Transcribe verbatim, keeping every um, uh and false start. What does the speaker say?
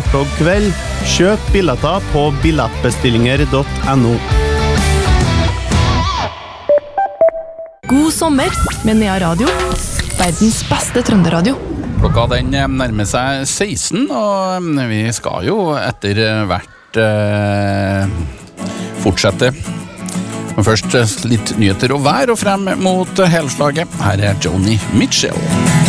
Hardrock-kveld. Kjøp billetter på billettbestillinger punktum no. God sommer med Nea Radio, verdens beste trønderadio. Klokka den nærmer seg seksten, og vi skal jo etter hvert eh, fortsette. Men først litt nyheter og vær, og frem mot helslaget. Her er Joni Mitchell.